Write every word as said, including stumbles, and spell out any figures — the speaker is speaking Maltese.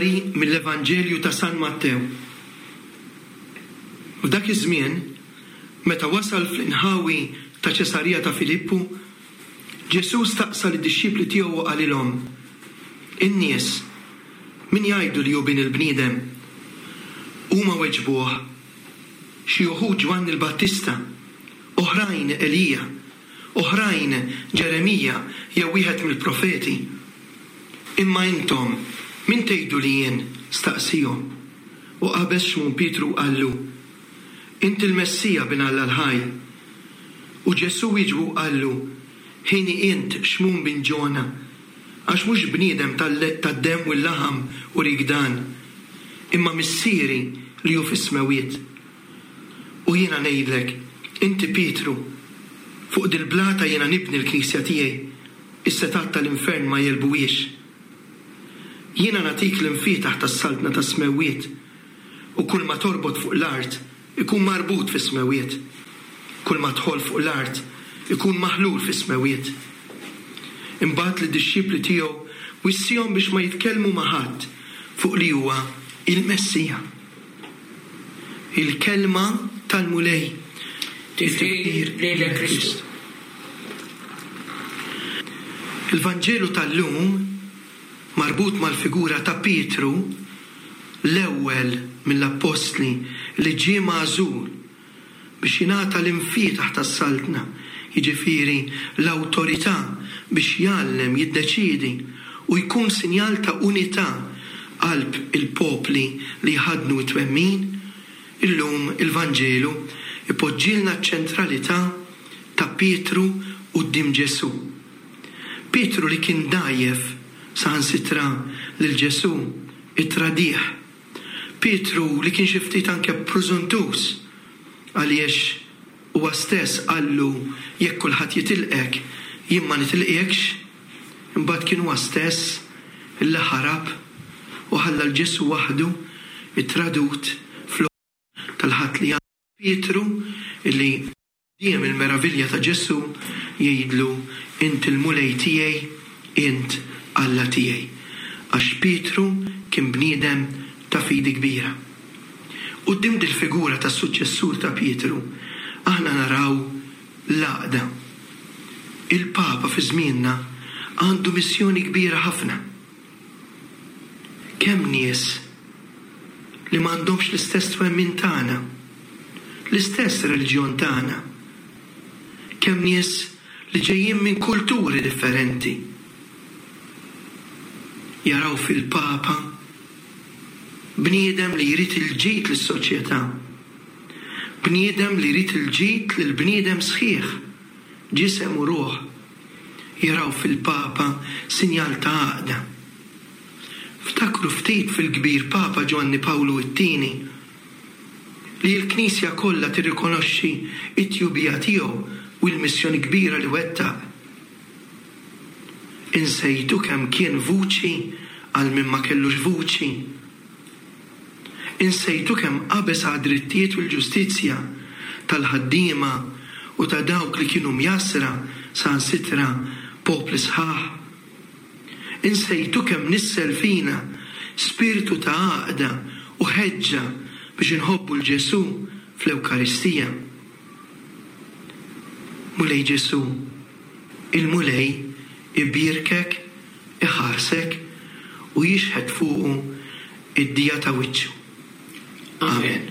qari mill-Evanġelju ta' San Mattew. F'dak iż-żmien, meta wasal fl-inħawi ta' Ċesarija ta' Filippu, Ġesu staqsa lid-dixxipli tiegħu u qalilhom: In-nies min jgħidu li hu bin il-bniedem? Huma weġbuh: xi wħud Ġwann il-Battista, oħrajn Elija, oħrajn Ġeremija jew wieħed mill-profeti. Imma intom min tgħidu li jien? Staqsihom. U qabeż xmun Pietru qallu: Inti l-Messija bin Alla l-ħaj. U Ġesu wieġbu qallu: Ħini int xmun bin Ġona, għax mhux bniedem tad-demm u l-laħam u rigdan, imma missieri li hu fis-smawiet. U jiena ngħidlek, inti Pietru, fuq dil-blata jiena nibni l-Knisja tiegħi, is-setat tal-infern ma jelbuwiex. Jiena natik l-infitaħ tas-saltna tas-smawiet, u kull ma torbot fuq l-art ikun marbut fis-smawiet. Kull ma tħol fuq l-art ikun maħlul fis-smawiet. Imbagħad lid-dixxipli tiegħu wissihom biex ma jitkellmu ma' ħadd fuq li huwa il-Messija. Il-kelma tal-mulej tiftir lejlek Krist. Il-Vanġelu tal-lum marbut mal-figura ta' Pietru, l-ewwel mill-Apostli li ġie magħżul biex jingħata l-infitaħ tas-saltna, jiġifieri l-awtorità biex jgħallem, jiddeċiedi u jkun sinjal ta' unità qalb il-popli li jħadnu t-twemmin. Illum il-Vanġelu ipoġġilna ċ-ċentralità ta' Pietru quddiem Ġesu. Pietru li kien dajjef saħansitra lil Ġesu, it-tradiħ. Pietru li kien xi ftit anke prużuntus għaliex huwa stess qallu jekk kulħadd jitilqek jien ma nitilqekx. Imbagħad kien huwa stess illi ħarab u ħalla l-Ġesu waħdu it-tradut tal-ħadd li Pietru illi diem il-meravilja ta' Ġesu jgħidlu: int il-mulej tiegħi, int Alla tiegħi. Għax Pietru kien bniedem ta' fidi kbira. Quddiem dil-figura tas suċċessur ta' Pietru aħna naraw l-għaqda. Il-Papa fi żmienna għandu missjoni kbira ħafna. Kemm nies li m'għandhomx l-istess twemmin tagħna, l-istess reliġjon tagħna. Kemm nies li ġejjin minn kulturi differenti. Jaraw fil-Papa bniedem li jrid il-ġid lis-soċjetà, bniedem li jrid il-ġid lil bniedem sħiħ, ġisem u ruħ. Jaraw fil-Papa sinjal ta' għaqda. Ftakru ftit fil-kbir Papa Ġwanni Pawlu t-tieni li l-Knisja kollha tirrikonoxxi t-tjubija tiegħu u l-missjoni kbira li wettaq. Insejtu kemm kien vuċi għal min ma kellux vuċi. Insejtu kemm qabeż għad drittijiet u l-ġustizzja tal-ħaddiema u ta' dawk li kienu mjassra saħansitra popli sħaħ. Insejtu kemm nissel fina spiritu ta' għaqda u ħeġġa biex inħobbu l-Ġesu fl-Ewkaristija. Mulej Ġesu, il-mulej ibirkek, iħarsek u jixħed fuqu id-dija ta' wiċċu. Amen.